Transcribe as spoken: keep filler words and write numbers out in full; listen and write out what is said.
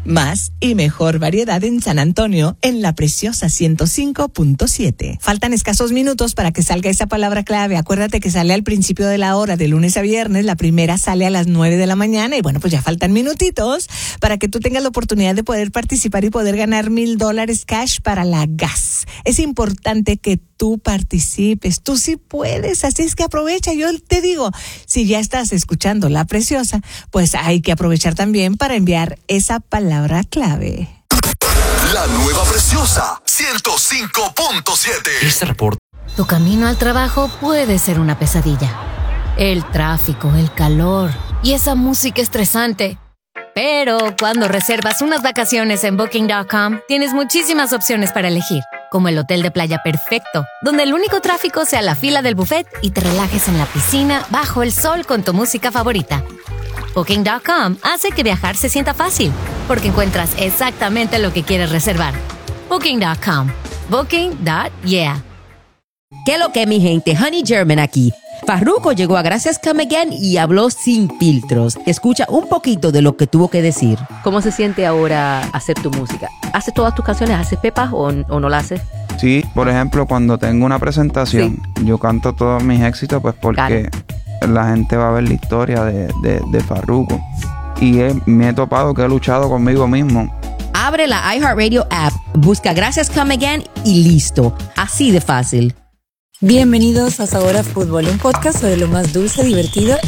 Más y mejor variedad en San Antonio, en la preciosa ciento cinco punto siete. Faltan escasos minutos para que salga esa palabra clave. Acuérdate que sale al principio de la hora, de lunes a viernes. La primera sale a las nueve de la mañana. Y bueno, pues ya faltan minutitos para que tú tengas la oportunidad de poder participar y poder ganar mil dólares cash para la gas. Es importante que tú participes. Tú sí puedes. Así es que aprovecha. Yo te digo, si ya estás escuchando La Preciosa, pues hay que aprovechar también para enviar esa palabra clave. La nueva Preciosa ciento cinco punto siete. Este reporte. Tu camino al trabajo puede ser una pesadilla. El tráfico, el calor y esa música estresante. Pero cuando reservas unas vacaciones en Booking punto com, tienes muchísimas opciones para elegir, como el hotel de playa perfecto, donde el único tráfico sea la fila del buffet y te relajes en la piscina bajo el sol con tu música favorita. Booking punto com hace que viajar se sienta fácil, porque encuentras exactamente lo que quieres reservar. Booking punto com. Booking. Yeah. ¿Qué lo que, mi gente? Honey German aquí. Farruko llegó a Gracias Come Again y habló sin filtros. Escucha un poquito de lo que tuvo que decir. ¿Cómo se siente ahora hacer tu música? ¿Haces todas tus canciones? ¿Haces pepas o, o no las haces? Sí, por ejemplo, cuando tengo una presentación, sí, yo canto todos mis éxitos, pues porque claro, la gente va a ver la historia de, de, de Farruko. Y he, me he topado que he luchado conmigo mismo. Abre la iHeartRadio app, busca Gracias Come Again y listo. Así de fácil. Bienvenidos a Sabor a Fútbol, un podcast sobre lo más dulce, divertido